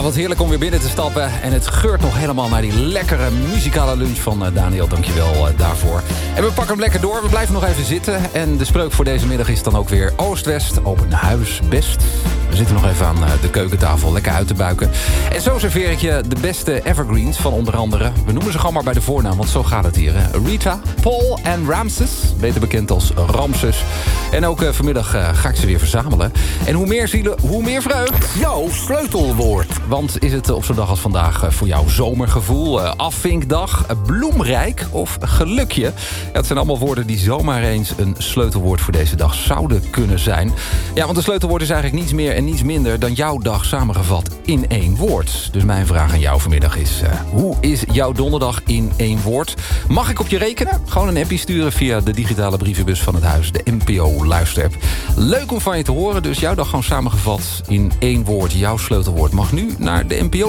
Wat heerlijk om weer binnen te stappen. En het geurt nog helemaal naar die lekkere muzikale lunch van Daniel. Dankjewel daarvoor. En we pakken hem lekker door. We blijven nog even zitten. En de spreuk voor deze middag is dan ook weer Oost-West. Open huis best. We zitten nog even aan de keukentafel lekker uit te buiken. En zo serveer ik je de beste evergreens van onder andere... we noemen ze gewoon maar bij de voornaam, want zo gaat het hier. Hè? Rita, Paul en Ramses. Beter bekend als Ramses. En ook vanmiddag ga ik ze weer verzamelen. En hoe meer zielen, hoe meer vreugd. Jouw sleutelwoord. Want is het op zo'n dag als vandaag voor jou zomergevoel, afvinkdag, bloemrijk of gelukje? Ja, het zijn allemaal woorden die zomaar eens een sleutelwoord voor deze dag zouden kunnen zijn. Ja, want een sleutelwoord is eigenlijk niets meer en niets minder dan jouw dag samengevat in één woord. Dus mijn vraag aan jou vanmiddag is, hoe is jouw donderdag in één woord? Mag ik op je rekenen? Gewoon een appje sturen via de digitale brievenbus van het huis, de NPO luisterapp. Leuk om van je te horen, dus jouw dag gewoon samengevat in één woord. Jouw sleutelwoord mag nu naar de NPO